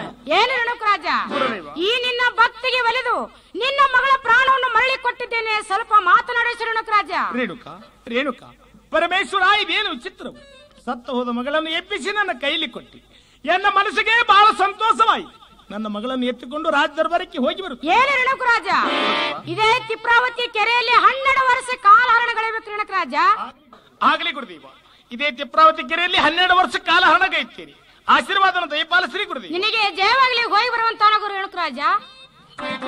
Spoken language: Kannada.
ಏನು ರೇಣುಕರಾಜ, ಈ ನಿನ್ನ ಭಕ್ತಿಗೆ ಒಲಿದು ನಿನ್ನ ಮಗಳ ಪ್ರಾಣವನ್ನು ಮರಳಿ ಕೊಟ್ಟಿದ್ದೇನೆ. ಸ್ವಲ್ಪ ಮಾತನಾಡಿಸು ರೇಣುಕರಾಜ. ರೇಣುಕ ಪರಮೇಶ್ವರ, ಇದೇನು ಚಿತ್ರವು? ಸತ್ತ ಹೋದ ಮಗಳನ್ನು ಎಬ್ಬಿಸಿ ನನ್ನ ಕೈಲಿ ಕೊಟ್ಟಿ ಎನ್ನ ಮನಸ್ಸಿಗೆ ಬಹಳ ಸಂತೋಷವಾಯಿತು. ನನ್ನ ಮಗಳನ್ನು ಎತ್ತಿಕೊಂಡು ರಾಜ ದರ್ಬಾರಕ್ಕೆ ಹೋಗಿ ಬರುತ್ತೇನೆ. ಏನು ರೇಣುಕರಾಜ, ಇದೇ ತಿಪ್ರಾವತಿ ಕೆರೆಯಲ್ಲಿ 12 ವರ್ಷ ಕಾಲಹರಣಗಳಿವೆ ರೇಣುಕರಾಜ. ಆಗಲಿ ಗುರುದೇವ, ಇದೇ ತಿಪ್ರಾವತಿ ಕೆರೆಯಲ್ಲಿ 12 ವರ್ಷ ಕಾಲ ಹರಣಗೈತೀರಿ. ಆಶೀರ್ವಾದನ ದಯಪಾಲಿಸ್ರಿ ಗುರುದೇವ. ನಿನಗೆ ಜಯವಾಗಲಿ. ಹೋಗಿ ಬರುವಂತಾನ ಗುರು ರೇಣುಕರಾಜ.